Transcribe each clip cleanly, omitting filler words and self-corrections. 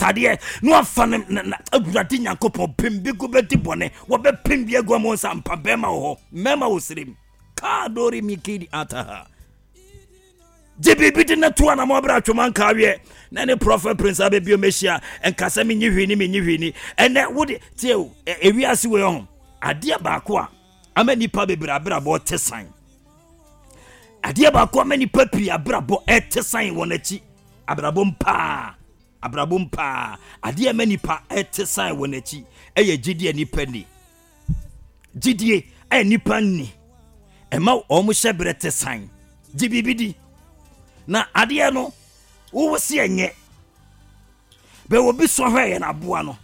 atade no afane na awurade Nyankopɔn pembi go bedi bone wo be pembi egu mo sampa bema ho mema wo sirim ka dori mikidi ataha jibibi na tuwa na mo bra atwoman ka wie na ne prophet prince abebio mehia enkasa menyi hwini ene wode tie ewiase we ho ade baako a amani pa bebrabra bo tesan ade baako amani pa pi abrabo etesan wonachi abrabom pa ade amani pa etesan wonachi eye gidie nipa ni gidie nipa ni ema omo hyebre tesan gibibidi na ade no wo si enye be wo bi so hwe na boa no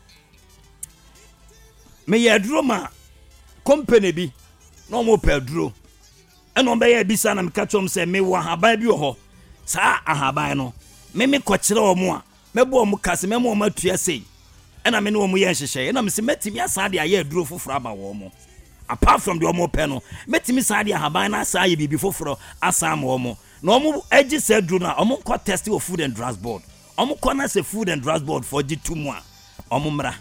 me yaduro ma company bi no mo pedro eno be ya bisa na me ka chom se me wa haban bi ho sa ahaban no me kokire o mo a me bo mo kase me mo matua sei ena me ne o mo ye nhehye ena me se metimi asa de aye aduro foforo aba wo mo apart from the omo pe no metimi sa de ahaban na asa ye bibi foforo asa mo mo no omo agi se aduro na omo ko test of food and drugs board omo ko na se food and drugs board for G2 mo a omo mra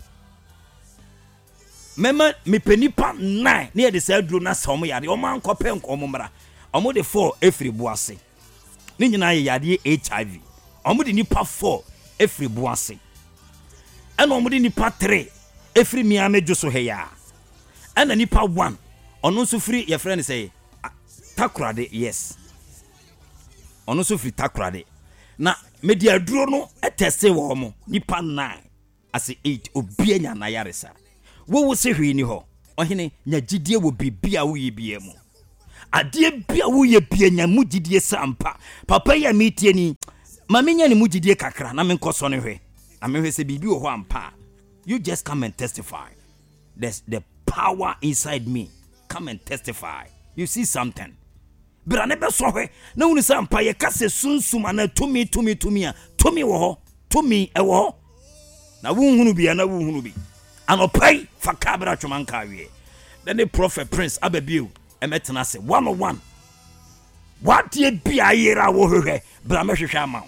mema me penipa 9 near the cell dro na som yade o man kope nko mra omo de 4 efri boase ni nyina yade HIV omo de nipa 4 efri boase ana omo de nipa 3 efri miame joso heya ana nipa 1 ono so free your friend say takrade yes ono so free takrade na media dro no etese wo mo nipa 9 ase 8 obianya na yaresa wo se hwini ho ohene nya gidie wo bibia wo ye bia mu ade bia wo ye bia nya mu gidie sampa papa ya metie ni mamenya ni mu gidie kakra na menkoso ne hwe amehwe se bibi wo ho ampa you just come and testify there's the power inside me come and testify you see something bra ne be so hwe na wonu sampa ye kase sunsum na tumi a tumi wo ho tumi e wo ho na wunhunu bia na wunhunu bi anopai fakabra atwoman ka wie then the prophet prince ababiu emetena se 101 what ye bia ayira wo hwehwe bra mehwehwe ama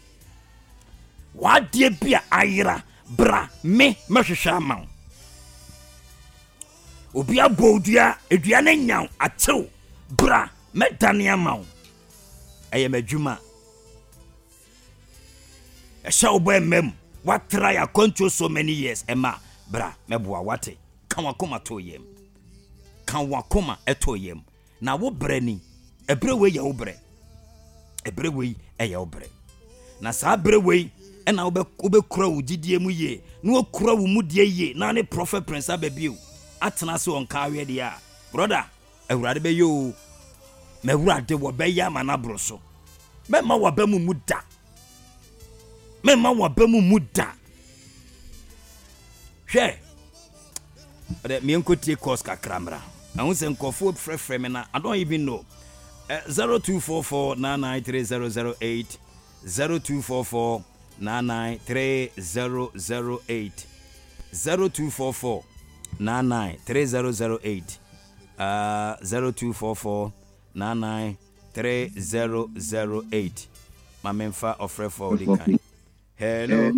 what ye bia ayira bra me mehwehwe ama obi abodua edua na nyaw atew bra medane ama eye madwuma e sha obo emem what try a control so many years ema bra meboa wate kan wakoma to yem kan wakoma eto yem na wo brani ebre we ya wo bre ebre we ya wo bre na sa bre we na wo be kura wo gidie mu ye na wo kura wo mudie ye na ne prophet prince ababiu atena se on ka awe dia brother awurade be yo mewurade wo be ya mana bro so mema wo ba mu muda mema wo ba mu muda hwe ade me enkotie course kakramra ahun se nkofo frefre me na I don't even know 0244993008 0244993008 0244993008 0244993008 mamemfa ofre for the kind. Hello.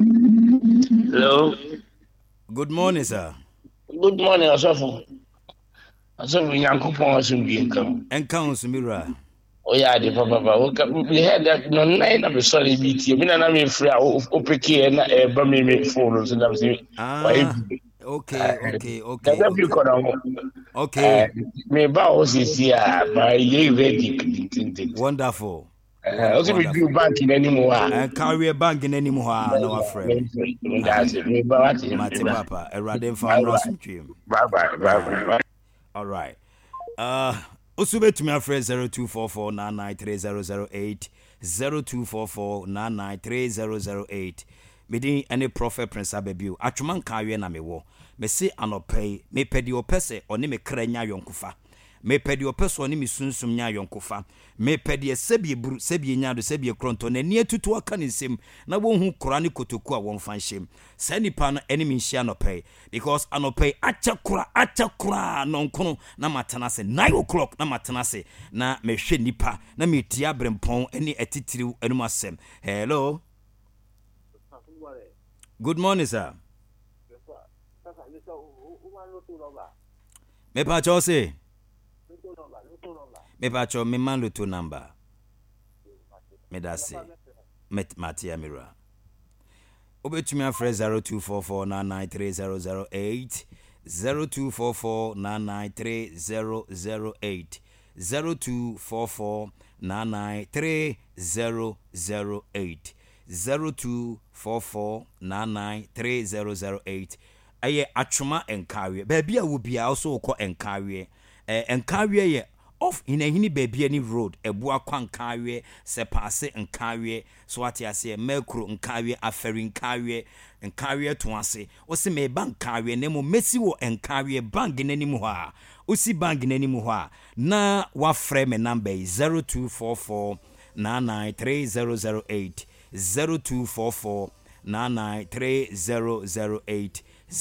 Good morning, sir. Good morning, Asafo. Asafo Nyankopon asumbi nkam. Enkan sumira. Oh yeah, the papa. We had that no nine of the sorry BT. Me na me free opeke na ba me phone so that say. Okay. Okay. Me ba o sisi a ba ye ready. Wonderful. Also we do banking anymore. And carry a banking anymore. No afraid. That's it. Me ba what? Mate papa. A radin farm rosin dream. Bye. All right. Also bet to me afraid 0244993008 0244993008. Me din any prophet prince ababiu. Atwoman ka we na me wo. Me se anopay me pedi opese oni me kranya yonkufa. Me pedi opeso oni mi sunsum nya yonkofa me pedi sebie buru sebie nya do sebie kronto na ni atutu aka ne nsem na wonhu kora ne kotoku a won fan hyem sa nipa no enemy hia no pay because anopay acha kora nonkono na matana se 9 o'clock na matana se na me hwe nipa na me tia brempon eni atitiriw enum asem. Hello Good morning, sir. Me pacho say. Me pacho me man luto number. Me da say. Met Matia Mira. Obetumi afre 0244993008 0244993008 0244993008 0244993008 aye atwoma enkawe baby a wo bia also ko enkawe enkawe ye off in a hini baby any road ebua kwa nkawe se passe nkawe so ati ase mekro nkawe aferi nkawe to ase o se me bank nkawe ne mo mesi wo nkawe bank nanim ho a o si bank nanim ho a na wa frame me number 0244993008 0244993008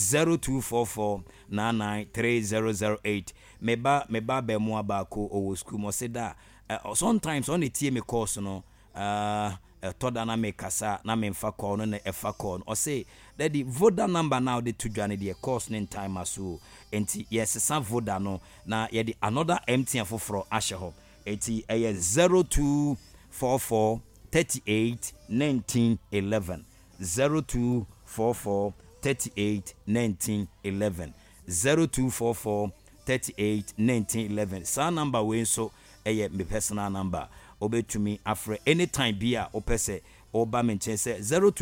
0244993008 meba be mo abako owo school mo se da sometimes on the tie me course no toda na me kasa na me mfa call no na efa call o say that the voda number now the to join the course in time aso enti yes some voda no na ye the another MTN foforo ahye ho enti 0244 38 1911 0244 38 1911 0244 38 1911 sa number we so my personal number obetumi afre anytime bia opese oba menchen se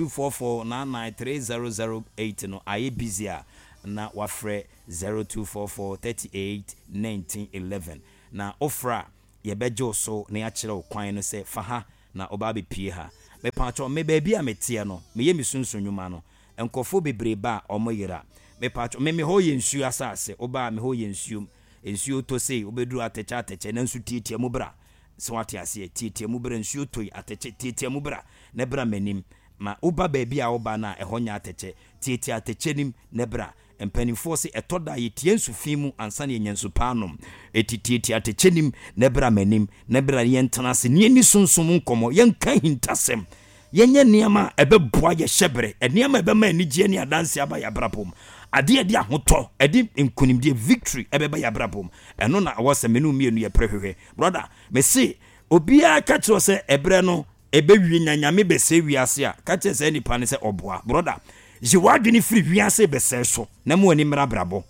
0244993008 no aye busy na wafre 0244 38 1911 na ofra ye bejo so na ya kire okwan no se faha na oba be pie ha me pacho me baby a metie no me ye misunsunwuma no enkofo bebreba omoyira me pacho me ho ye nsu asase oba me ho ye nsu to sei obeduru ateche na nsu tietie mu bra so wate ase tietie mu bra nsu to ateche tietie mu bra na bra manim ma oba baby a oba na ehonya ateche tietie ateche nim na bra empanifo se etoda ye tie nsu fimu ansa ne nyensu panom etitietie ateche nim na bra manim na bra ye ntana se ne ni sunsum nkomo ye nka hintasem yenye niama ebeboa ye hyebre eniama ebema anigye ne adanse aba ya brapom ade de ahoto ede nkunimde victory ebeba ya brapom eno na awose menu mienu ye prehwehwe brother me see obia ka kiro se ebre no ebewie nyanyame bese wiase a ka kire se nipa ne se oboa brother je wadwene free wiase bese so na mo ani mra brabo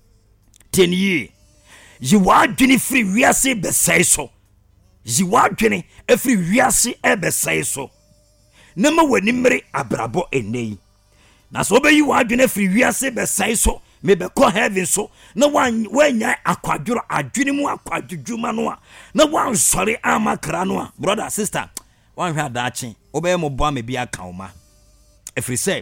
tenie je wadwene free wiase bese so je wadwene free wiase ebese so nema wani mmere abrabo enei na so be yi wadwene free wiase be sai so me be ko heaven so na wanya akwadworo adwene mu akwadwudwuma no a na wan sori amakra no a brother sister wan hwa daachi obe mo boa me bi aka oma efri say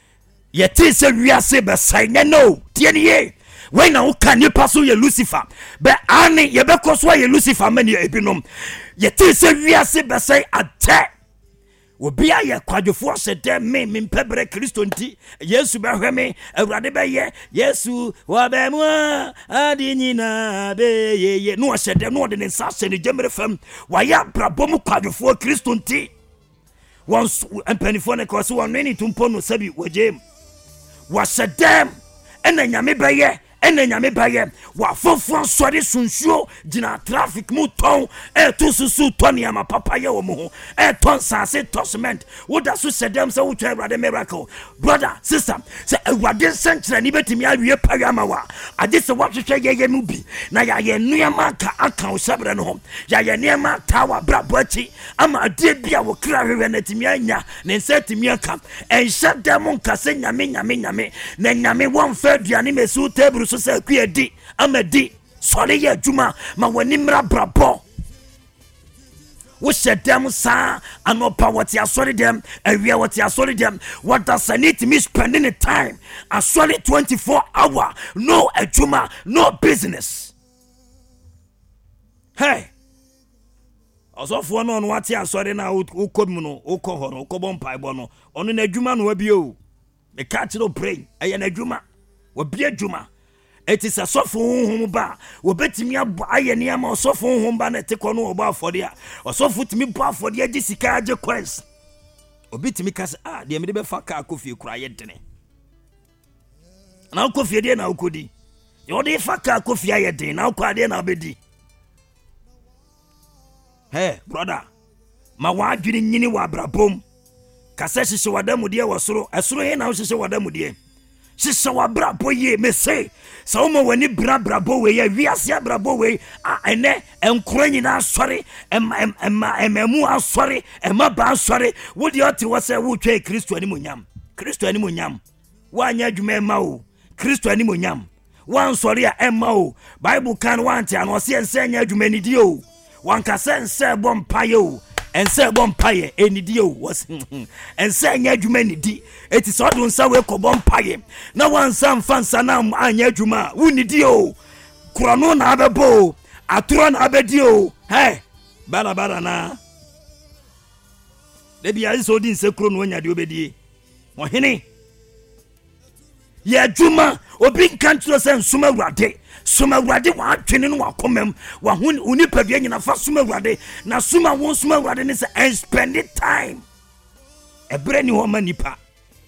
yeti se wiase be sai no tieni ye when na uka nipa so ye Lucifer be ani ye be koso ye Lucifer mani ebinom yeti se wiase be sai ate obia ye kwadwofo sede me mpebre Kristo nti Yesu behweme awurade be ye Yesu wa be mu adi nyina be ye no sede no de nsa se ne gemere fam wa ya brabom kwadwofo Kristo nti won empanifo ne ko so won ni tumpo no sabi wajem wa sedem ena nyame be ye enanyame baye wa fofo sori sunsuo gina traffic mu ton to susu ton ya mapapa ye wo mu ton sase tosment wo da so sedem se wo twa awurade miracle brother sister se awurade sentre ni betimi awie pawa mawa ade se wahwehwe ye mu bi na ya ye nuama ka aka wo sabre no ho ya ye nuama tawa brabo achi ama ade bia wo kra hwewe na timi anya ne nsatimi aka enhye dem nkase nyame na nyame won fa aduane mesu tebru so se kuedi amadi sori ye adwuma ma wani mra brabo wo shedem sa anopa wati asori dem awia wati asori dem what does I need to me spending the time asori 24 hour no adwuma no business hey osofo no no wati asori na ukom no ukoho no ukobon paibo no ono na adwuma no wabio me catch no brain eye na adwuma wabi adwuma it is a soft ba wobetimi aye niam soft ba na tekọ no oba afode a osofu timi ba afode agi sika age quest obi timi ka se de me de be fa ka akofie kura ye dene na akofie de na akodi yo de fa ka akofie ye dene na akwa de na obedi hey brother ma wa adwini nyini wa brabom kasa hihye wadamude wo soro esoro he na wo hihye wadamude hihye wa brabo ye me say sa wo ma wani brabo we ya wiase brabo we ene enkoro nyina asore emamu asore emaba asore wo de ote wo say wo twa Kristo ani monyam wa anya adwuma ema o Kristo ani monyam wan sore a ema o Bible kan wante an o se ense anya adwuma ni di o wan kasa ense bompaye o ense bompaye enidi o was ense anya adwuma ni di eti so do nsa we ko bompaye na wan sam fansa na anya adwuma wunidi o kurano na abebo aturo na abedi o hey bara na de bia so di nse kuro no nya de obedi ohene ye adwuma obi kan tro se nsuma wurade wa twene no wakomam wa uni padua nyina fa suma wurade na suma wurade ne se spend time ebre ni ho manipa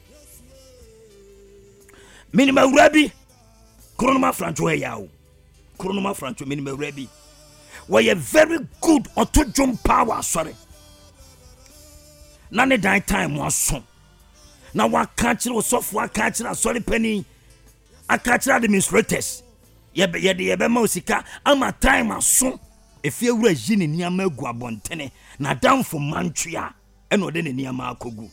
minima wurabi kronoma francho yawo kronoma francho minima wurabi we very good otodwom power sorry na ne die time waso na wa kanchire osofo akanchire sorry penny akanchire administrators yebe ma osika ama time aso efie wura yini niama agu abontene na damfo mantwea eno ode ne niama akogu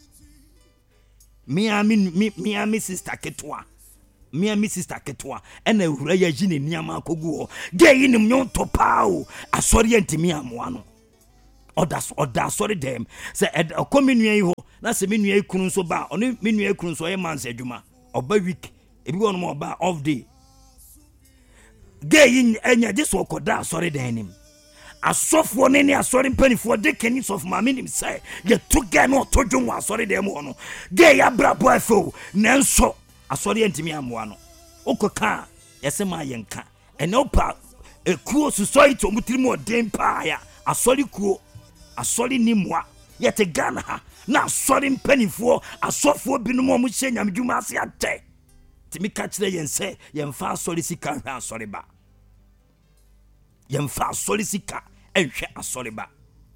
miami sister ketwa ena wura ya yini niama akogu ho ge yinim nyon topao asori antimi amoa no oda sorry dem say kominua yi ho na se menua ikunu so ba oni menua ikunu so ye manse adwuma oba week ebi won mo oba off day gay enya jesu okoda sorry denim asofo ne asori mpanifo de kenis of mama nim say ye to get no todwon wa sorry dem ho no gay ya brabo afo nanso asori antimi amoa no okoka yese ma yenka ene opa ekuo society omutirimu odem pa ya asori kuo asori ni moa yete Ghana ha na asori mpanifo asofo binom omu hye nyamdwuma ase ate timi ka kire yense yemfa asori sika hwe asori ba yemfa asori sika enhwe asori ba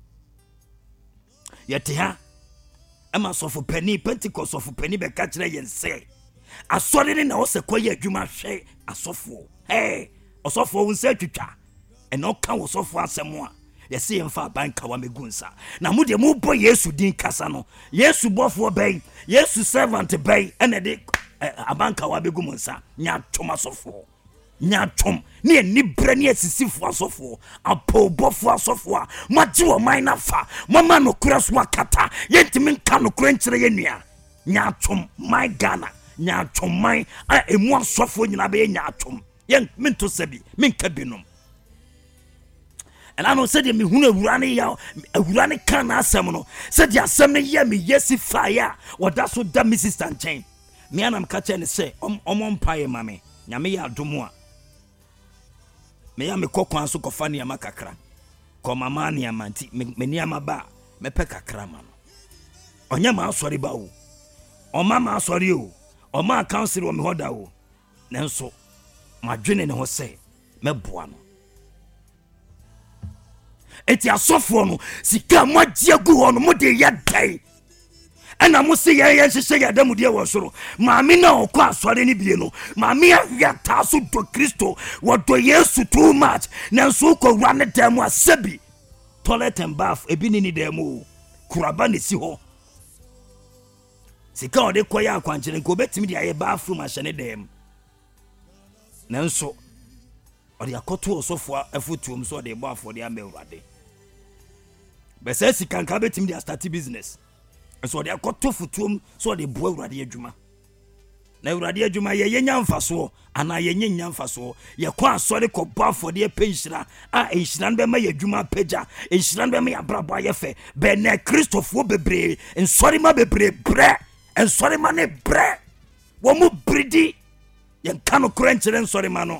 yete ha ama sofo pani Pentecost sofo pani be ka kire yense asori ni na wo se koye adwuma hwe asofo osofo wo nse twitwa eno ka wo sofo asemo a yesi yemfa banka wa megunsa na mu de mu bo Yesu din kasa no Yesu bofo bay Yesu servant bay ene de abanka wa begumunsa nya twoma sofo nya twom ne ni bre ne asisifo asofo apo bofo asofo maji wo man na fa mama no kura so akata yentimi nka no kura nkyere yenua nya twom my Ghana nya twom man emu asofo nyina be nya twom yen minto sabi minka binom. And I know said me hunu awurane kan asem no said the asem ne ye me yesi fire what that's what that Mrs. Tanchen me anam ka che ne say omompaye mame nyame ya adomo a me ya me kokwan so kofa ne ama kakra ko mama ne amanti me ne ama ba me pe kakra ma no onya ma asori ba o o mama asori o o ma council o me hoda o nenso madwene ne ho say me boa no eti asofo no sika magia gu ho no mode ye dai ana mo se ye hyehyɛ ya damude wo soro maami na okɔ asɔre ni bie no maami ya ta so do Kristo wo do Yesu too much nanso ko wura ne dem asabi toilet and bath ebi ni dem o kuraba ne si ho sika ode koya akwankyere ko betimi de aye bathroom ahye ne dem nanso ode akoto osofo afutuom so ode bɔ afɔde amewurade bese sika nka betimi de start business so ode akoto futuom so ode bo awurade adwuma na awurade adwuma ye yenya mfaso ana ye nyenya mfaso ye kwa asɔre kɔ bɔ afɔde penhyira a enhyira no be ma ye adwuma pagya enhyira no be ma ya brabo ayefe be na Kristofo bebre ensɔre ma bebre bre ensɔre ma ne bre wo mu bridi ye nka no kora nkyere ensɔre ma no